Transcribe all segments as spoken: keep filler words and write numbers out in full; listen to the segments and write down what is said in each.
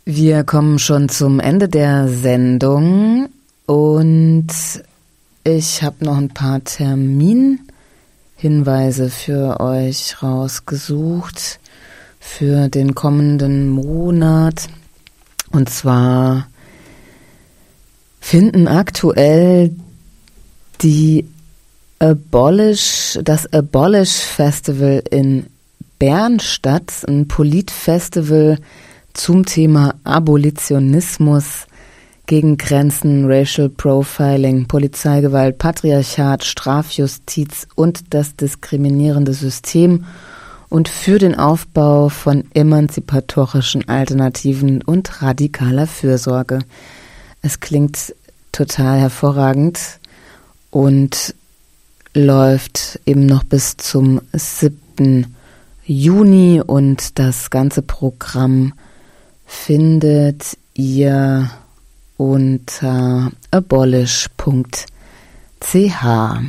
Wir kommen schon zum Ende der Sendung und ich habe noch ein paar Terminhinweise für euch rausgesucht für den kommenden Monat. Und zwar finden aktuell die Abolish, das Abolish Festival in Bern statt, ein Politfestival zum Thema Abolitionismus, gegen Grenzen, Racial Profiling, Polizeigewalt, Patriarchat, Strafjustiz und das diskriminierende System und für den Aufbau von emanzipatorischen Alternativen und radikaler Fürsorge. Es klingt total hervorragend und läuft eben noch bis zum siebten Juni und das ganze Programm findet ihr unter abolish punkt c h.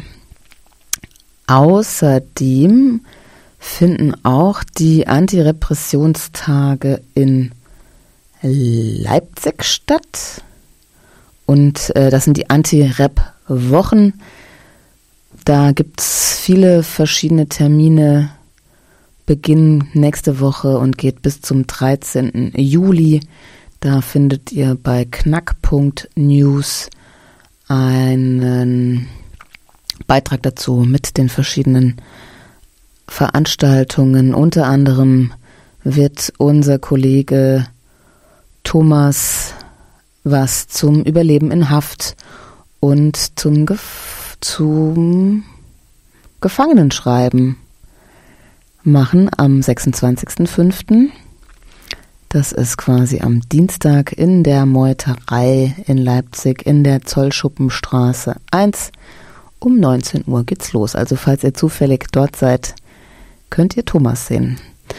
Außerdem finden auch die Antirepressionstage in Leipzig statt und äh, das sind die Anti-Rep-Wochen. Da gibt's viele verschiedene Termine, beginnen nächste Woche und geht bis zum dreizehnten Juli. Da findet ihr bei knack punkt news einen Beitrag dazu mit den verschiedenen Veranstaltungen. Unter anderem wird unser Kollege Thomas was zum Überleben in Haft und zum, Gef- zum Gefangenenschreiben machen am sechsundzwanzigsten fünften Das ist quasi am Dienstag in der Meuterei in Leipzig in der Zollschuppenstraße eins. Um neunzehn Uhr geht's los. Also falls ihr zufällig dort seid, könnt ihr Thomas sehen.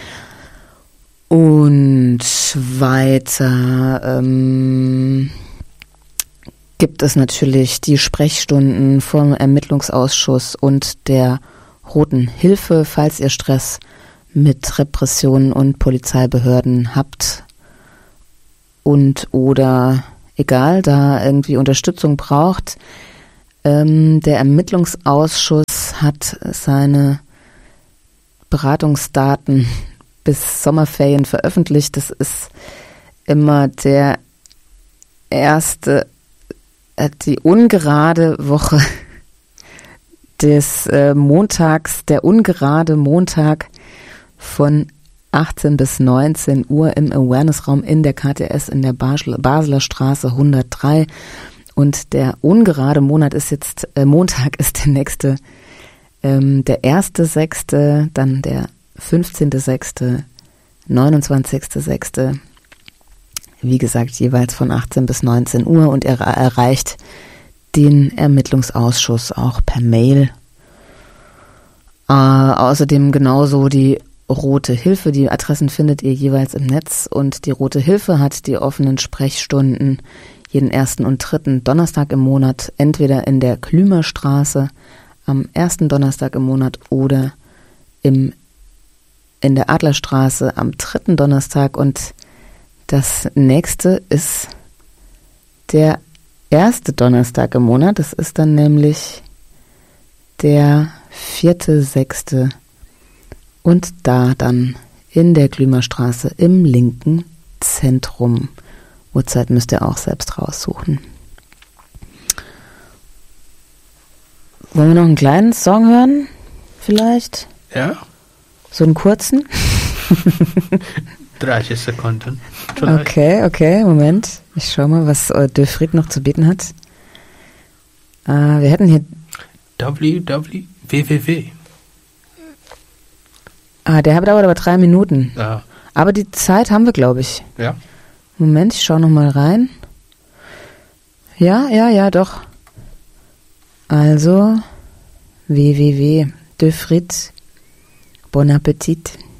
Und weiter ähm, gibt es natürlich die Sprechstunden vom Ermittlungsausschuss und der Roten Hilfe, falls ihr Stress mit Repressionen und Polizeibehörden habt und oder egal, da irgendwie Unterstützung braucht. Ähm, der Ermittlungsausschuss hat seine Beratungsdaten bis Sommerferien veröffentlicht. Das ist immer der erste, äh, die ungerade Woche des äh, Montags, der ungerade Montag von achtzehn bis neunzehn Uhr im Awareness-Raum in der K T S in der Basel, Basler Straße hundertdrei. Und der ungerade Monat ist jetzt, äh, Montag ist der nächste, ähm, der erste sechste, dann der fünfzehnte sechste, neunundzwanzigste sechste Wie gesagt, jeweils von achtzehn bis neunzehn Uhr und er erreicht den Ermittlungsausschuss auch per Mail. Äh, außerdem genauso die Rote Hilfe. Die Adressen findet ihr jeweils im Netz und die Rote Hilfe hat die offenen Sprechstunden jeden ersten und dritten Donnerstag im Monat, entweder in der Klümerstraße am ersten Donnerstag im Monat oder im, in der Adlerstraße am dritten Donnerstag. Und das nächste ist der erste Donnerstag im Monat. Das ist dann nämlich der vierte sechste und da dann in der Klümerstraße im linken Zentrum. Uhrzeit müsst ihr auch selbst raussuchen. Wollen wir noch einen kleinen Song hören? Vielleicht? Ja. So einen kurzen? dreißig Sekunden. Vielleicht. Okay, okay, Moment. Ich schau mal, was äh, De Fried noch zu bieten hat. Äh, wir hätten hier... w w w. Ah, der dauert aber drei Minuten. Ja. Aber die Zeit haben wir, glaube ich. Ja. Moment, ich schau noch mal rein. Ja, ja, ja, doch. Also, w w w. De Fried. Bon Appetit.